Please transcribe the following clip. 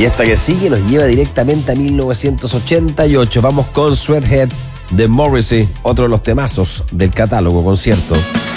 Y esta que sigue nos lleva directamente a 1988. Vamos con Sweathead de Morrissey, otro de los temazos del catálogo concierto.